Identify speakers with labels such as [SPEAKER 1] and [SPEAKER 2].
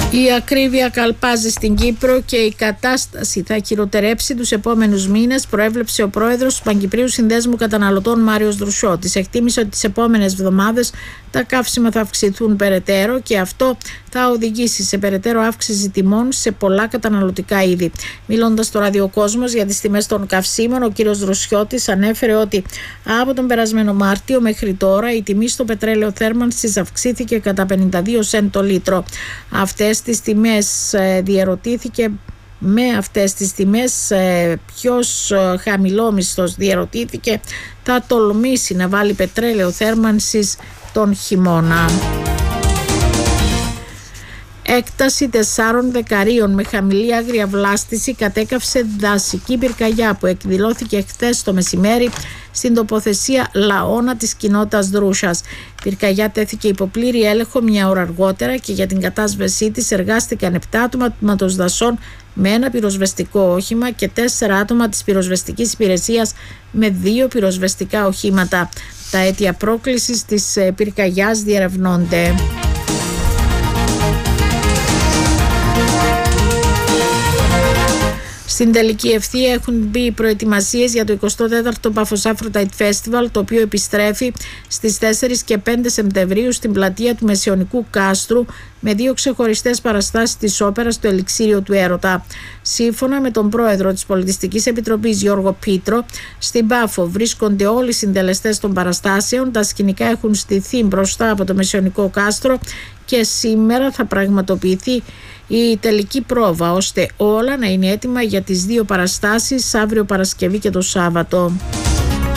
[SPEAKER 1] Η ακρίβεια καλπάζει στην Κύπρο και η κατάσταση θα χειροτερέψει τους επόμενους μήνες, προέβλεψε ο πρόεδρος του Παγκυπρίου Συνδέσμου Καταναλωτών Μάριος Δρουσιώτης. Εκτίμησε ότι τις επόμενες εβδομάδες τα καύσιμα θα αυξηθούν περαιτέρω και αυτό θα οδηγήσει σε περαιτέρω αύξηση τιμών σε πολλά καταναλωτικά είδη. Μιλώντας στο Ραδιοκόσμος για τις τιμές των καυσίμων, ο κ. Δρουσιώτης ανέφερε ότι από τον περασμένο Μάρτιο μέχρι τώρα η τιμή στο πετρέλαιο θέρμανσης αυξήθηκε κατά 52 σεντ το λίτρο. Αυτές τις τιμές διερωτήθηκε. Με αυτές τις τιμές ποιος χαμηλόμισθος, διερωτήθηκε, θα τολμήσει να βάλει πετρέλαιο θέρμανσης τον χειμώνα. Έκταση 4 δεκαρίων με χαμηλή άγρια βλάστηση κατέκαυσε δασική πυρκαγιά που εκδηλώθηκε χθες το μεσημέρι στην τοποθεσία Λαώνα της κοινότητας Δρούσας. Η πυρκαγιά τέθηκε υπό πλήρη έλεγχο μια ώρα αργότερα και για την κατάσβεσή της εργάστηκαν 7 άτομα τμήματος δασών με ένα πυροσβεστικό όχημα και 4 άτομα της πυροσβεστικής υπηρεσίας με 2 πυροσβεστικά οχήματα. Τα αίτια πρόκλησης της πυρκαγιάς διερευνώνται. Στην τελική ευθεία έχουν μπει οι προετοιμασίες για το 24ο Πάφος Aphrodite Festival, το οποίο επιστρέφει στις 4 και 5 Σεπτεμβρίου στην πλατεία του Μεσαιωνικού Κάστρου με 2 ξεχωριστές παραστάσεις της όπερας στο Ελιξίριο του Έρωτα. Σύμφωνα με τον πρόεδρο της Πολιτιστικής Επιτροπής Γιώργο Πίτρο, στην Πάφο βρίσκονται όλοι οι συντελεστές των παραστάσεων, τα σκηνικά έχουν στηθεί μπροστά από το Μεσαιωνικό Κάστρο και σήμερα θα πραγματοποιηθεί η τελική πρόβα ώστε όλα να είναι έτοιμα για τις 2 παραστάσεις αύριο Παρασκευή και το Σάββατο.